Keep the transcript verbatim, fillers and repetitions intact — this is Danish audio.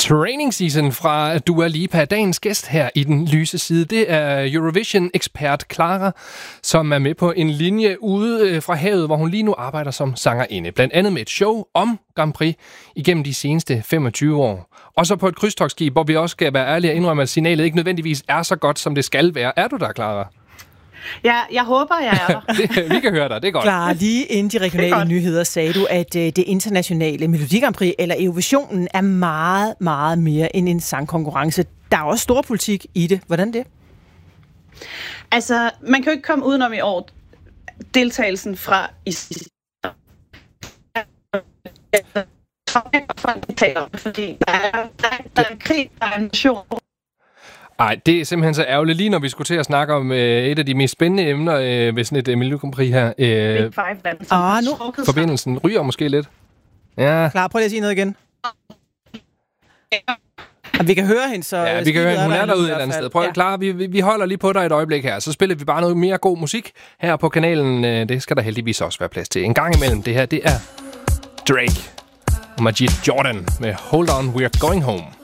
Training Season fra Dua Lipa. Dagens gæst her i Den Lyse Side, det er Eurovision-ekspert Clara, som er med på en linje ude fra havet, hvor hun lige nu arbejder som sangerinde. Blandt andet med et show om Grand Prix igennem de seneste femogtyve år. Og så på et krydstogtskib, hvor vi også skal være ærlige og indrømme, at signalet ikke nødvendigvis er så godt, som det skal være. Er du der, Clara? Ja, jeg håber, jeg er der. det, vi kan høre dig, det er godt. Clara, lige inden de regionale nyheder sagde du, at det internationale Melodi Grand Prix, eller Eurovisionen, er meget, meget mere end en sangkonkurrence. Der er også stor politik i det. Hvordan det? Altså, man kan jo ikke komme udenom i år deltagelsen fra fordi der er, der er, der er en krig, der er en nation. Ej, det er simpelthen så ærgerligt, lige når vi skulle til at snakke om øh, et af de mest spændende emner øh, ved sådan et øh, Melodi Grand Prix her. Øh, Big Five land, ah, nu. Forbindelsen ryger måske lidt. Ja. Klar, prøv lige at sige noget igen. Ja, vi kan høre hende, så... Ja, vi kan høre hende. Hun er derude et eller andet sted. Prøv at ja. Klara, vi, vi holder lige på dig et øjeblik her. Så spiller vi bare noget mere god musik her på kanalen. Det skal der heldigvis også være plads til. En gang imellem det her, det er Drake og Majid Jordan med Hold On, We're Going Home.